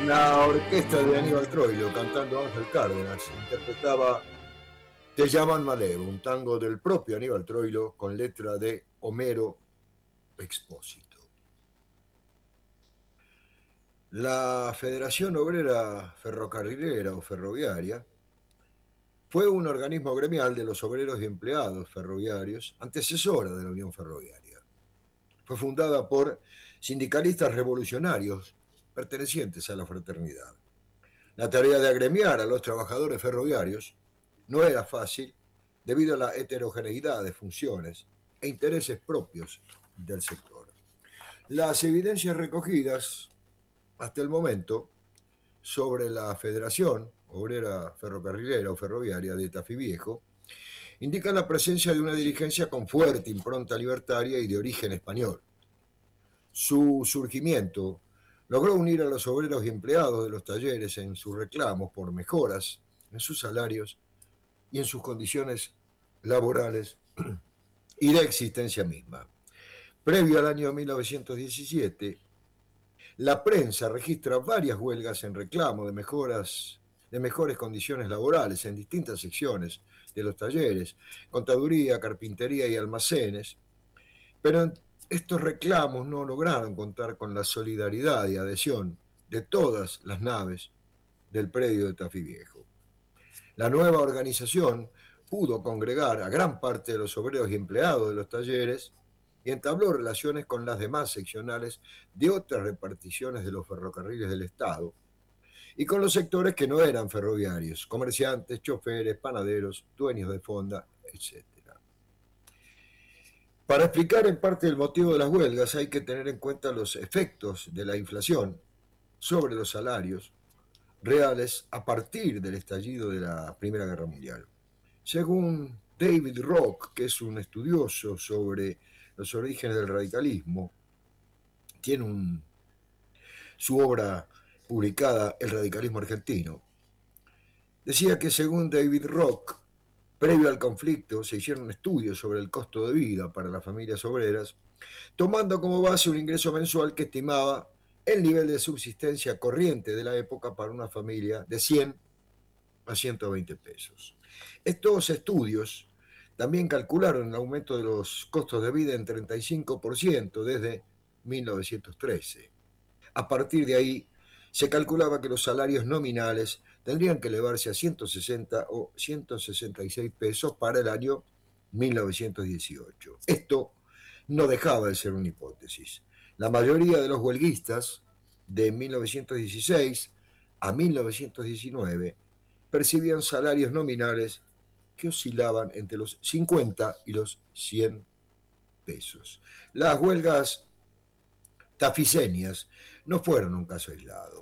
La orquesta de Aníbal Troilo cantando Ángel Cárdenas interpretaba Te llaman Malevo, un tango del propio Aníbal Troilo con letra de Homero Expósito. La Federación Obrera Ferrocarrilera o Ferroviaria fue un organismo gremial de los obreros y empleados ferroviarios, antecesora de la Unión Ferroviaria. Fue fundada por sindicalistas revolucionarios pertenecientes a la fraternidad. La tarea de agremiar a los trabajadores ferroviarios no era fácil debido a la heterogeneidad de funciones e intereses propios del sector. Las evidencias recogidas hasta el momento sobre la Federación Obrera Ferrocarrilera o Ferroviaria de Tafí Viejo indican la presencia de una dirigencia con fuerte impronta libertaria y de origen español. Su surgimiento logró unir a los obreros y empleados de los talleres en sus reclamos por mejoras en sus salarios y en sus condiciones laborales y de existencia misma. Previo al año 1917, la prensa registra varias huelgas en reclamo de mejores condiciones laborales en distintas secciones de los talleres, contaduría, carpintería y almacenes, pero estos reclamos no lograron contar con la solidaridad y adhesión de todas las naves del predio de Tafí Viejo. La nueva organización pudo congregar a gran parte de los obreros y empleados de los talleres y entabló relaciones con las demás seccionales de otras reparticiones de los ferrocarriles del Estado y con los sectores que no eran ferroviarios, comerciantes, choferes, panaderos, dueños de fonda, etc. Para explicar en parte el motivo de las huelgas hay que tener en cuenta los efectos de la inflación sobre los salarios reales a partir del estallido de la Primera Guerra Mundial. Según David Rock, que es un estudioso sobre los orígenes del radicalismo, tiene su obra publicada El radicalismo argentino, decía que según David Rock, previo al conflicto se hicieron estudios sobre el costo de vida para las familias obreras, tomando como base un ingreso mensual que estimaba el nivel de subsistencia corriente de la época para una familia de 100 a 120 pesos. Estos estudios también calcularon el aumento de los costos de vida en 35% desde 1913. A partir de ahí, se calculaba que los salarios nominales tendrían que elevarse a 160 o 166 pesos para el año 1918. Esto no dejaba de ser una hipótesis. La mayoría de los huelguistas de 1916 a 1919 percibían salarios nominales que oscilaban entre los 50 y los 100 pesos. Las huelgas tafiseñas no fueron un caso aislado.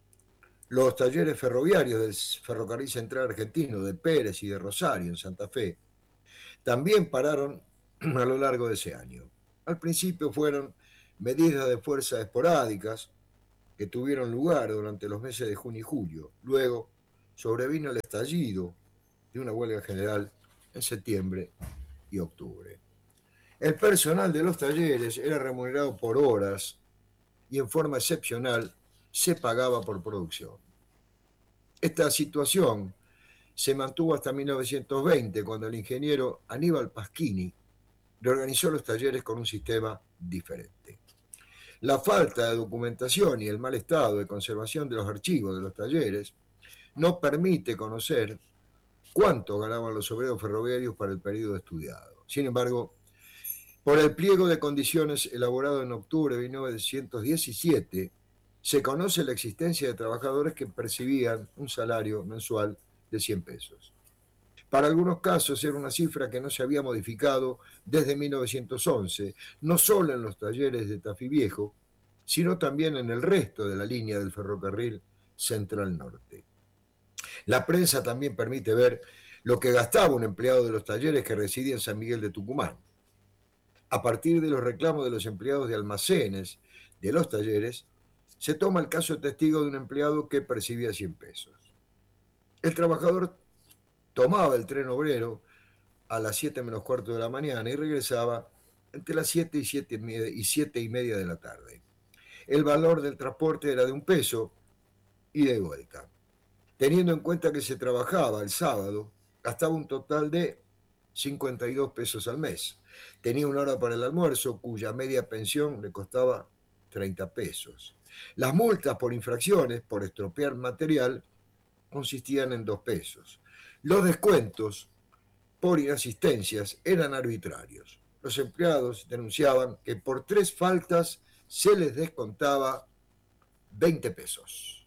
Los talleres ferroviarios del Ferrocarril Central Argentino de Pérez y de Rosario en Santa Fe también pararon a lo largo de ese año. Al principio fueron medidas de fuerza esporádicas que tuvieron lugar durante los meses de junio y julio. Luego sobrevino el estallido de una huelga general en septiembre y octubre. El personal de los talleres era remunerado por horas y en forma excepcional se pagaba por producción. Esta situación se mantuvo hasta 1920, cuando el ingeniero Aníbal Pasquini reorganizó los talleres con un sistema diferente. La falta de documentación y el mal estado de conservación de los archivos de los talleres no permite conocer cuánto ganaban los obreros ferroviarios para el periodo estudiado. Sin embargo, por el pliego de condiciones elaborado en octubre de 1917, se conoce la existencia de trabajadores que percibían un salario mensual de 100 pesos. Para algunos casos era una cifra que no se había modificado desde 1911, no solo en los talleres de Tafí Viejo, sino también en el resto de la línea del ferrocarril Central Norte. La prensa también permite ver lo que gastaba un empleado de los talleres que residía en San Miguel de Tucumán. A partir de los reclamos de los empleados de almacenes de los talleres, se toma el caso testigo de un empleado que percibía 100 pesos. El trabajador tomaba el tren obrero a las 7 menos cuarto de la mañana y regresaba entre las 7 y 7 y media de la tarde. El valor del transporte era de 1 peso ida y vuelta. Teniendo en cuenta que se trabajaba el sábado, gastaba un total de 52 pesos al mes. Tenía una hora para el almuerzo, cuya media pensión le costaba 30 pesos. Las multas por infracciones, por estropear material, consistían en 2 pesos. Los descuentos por inasistencias eran arbitrarios. Los empleados denunciaban que por 3 faltas se les descontaba 20 pesos.